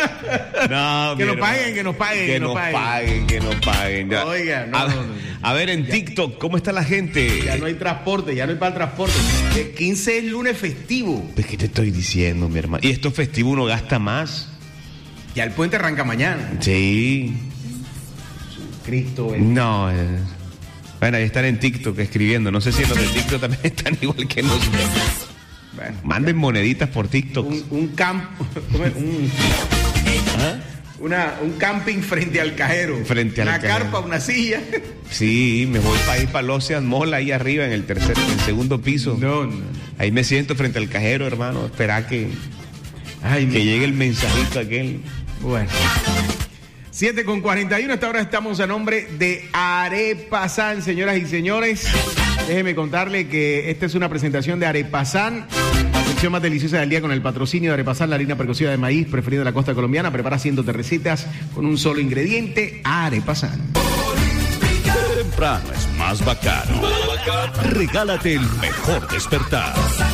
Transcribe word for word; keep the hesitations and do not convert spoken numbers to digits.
No, que nos hermano. paguen, que nos paguen, que, que nos nos paguen. paguen, que nos paguen. Ya. Oiga, no, a, no, no, no. a ver, en Ya. TikTok, ¿cómo está la gente? Ya no hay transporte, ya no hay para el transporte. El quince es lunes festivo. Pues, ¿qué te estoy diciendo, mi hermano? Y esto festivo uno gasta más. Ya el puente arranca mañana. Sí. Cristo. El... No. Eh. Bueno, ahí están en TikTok escribiendo. No sé si los de TikTok también están igual que nosotros. Bueno, manden moneditas por TikTok. un, un campo. Un, ¿Ah? una, un camping frente al cajero. Frente al una cajero. carpa, una silla. Sí, me voy para ir para el Ocean Mall ahí arriba en el tercer, en el segundo piso. No, no. Ahí me siento frente al cajero, hermano. Espera que, Ay, que mi- llegue el mensajito aquel. Bueno. siete con cuarenta y uno, hasta ahora estamos a nombre de Arepasan, señoras y señores. Déjeme contarle que esta es una presentación de Arepasan, la sección más deliciosa del día con el patrocinio de Arepasan, la harina precocida de maíz preferida de la costa colombiana. Prepara cientos de recetas con un solo ingrediente, Arepasan. Temprano es más bacano. Regálate el mejor despertar.